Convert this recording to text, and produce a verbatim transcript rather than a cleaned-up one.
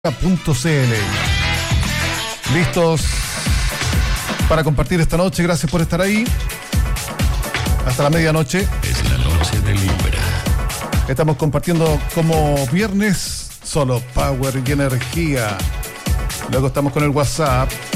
punto c l. Listos para compartir esta noche. Gracias por estar ahí. Hasta la medianoche. Es la noche de Libra. Estamos compartiendo como viernes solo power y energía. Luego estamos con el WhatsApp